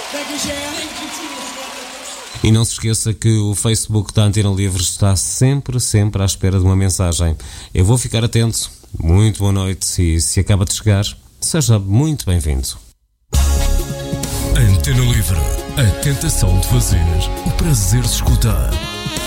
E não se esqueça que o Facebook da Antena Livre está sempre à espera de uma mensagem. Eu vou ficar atento. Muito boa noite e se acaba de chegar, seja muito bem-vindo. Antena Livre, a tentação de fazer, o prazer de escutar.